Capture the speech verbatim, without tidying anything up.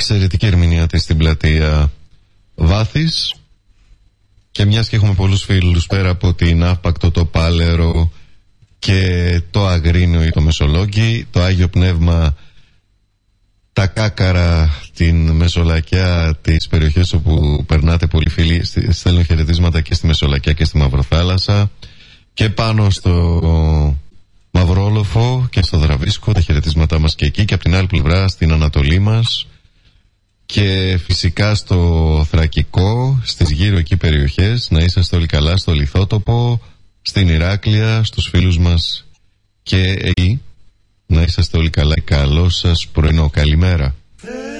εξαιρετική ερμηνεία της στην πλατεία Βάθης. Και μιας και έχουμε πολλούς φίλους πέρα από την Αύπακτο, το Πάλαιρο και το Αγρίνιο ή το Μεσολόγγι, το Άγιο Πνεύμα, τα Κάκαρα, την Μεσολακιά, τις περιοχές όπου περνάτε πολλοί φίλοι, στέλνω χαιρετίσματα και στη Μεσολακιά και στη Μαυροθάλασσα, και πάνω στο Μαυρόλοφο και στο Δραβίσκο, τα χαιρετίσματά μας και εκεί, και από την άλλη πλευρά στην Ανατολή μας, και φυσικά στο Θρακικό, στις γύρω εκεί περιοχές. Να είσαστε όλοι καλά, στο Λιθότοπο, στην Ηράκλεια, στους φίλους μας και εκεί. Να είσαστε όλοι καλά. Καλό σας πρωινό, καλημέρα.